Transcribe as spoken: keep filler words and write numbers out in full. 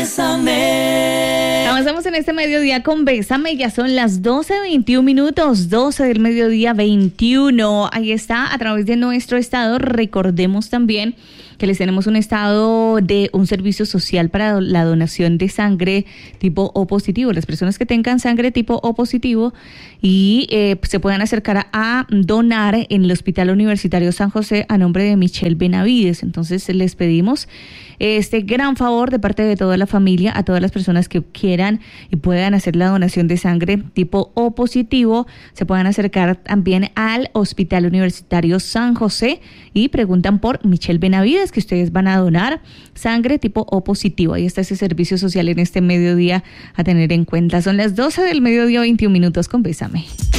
Bésame. Avanzamos en este mediodía con Bésame, ya son las doce veintiún minutos, doce del mediodía veintiuno. Ahí está, a través de nuestro estado. Recordemos también que les tenemos un estado de un servicio social para la donación de sangre tipo O positivo. Las personas que tengan sangre tipo O positivo y eh, se puedan acercar a donar en el Hospital Universitario San José a nombre de Michelle Benavides. Entonces les pedimos este gran favor de parte de toda la familia a todas las personas que quieran y puedan hacer la donación de sangre tipo O positivo. Se puedan acercar también al Hospital Universitario San José y preguntan por Michelle Benavides, que ustedes van a donar sangre tipo O positivo. Ahí está ese servicio social en este mediodía a tener en cuenta. Son las doce del mediodía, veintiún minutos con Bésame.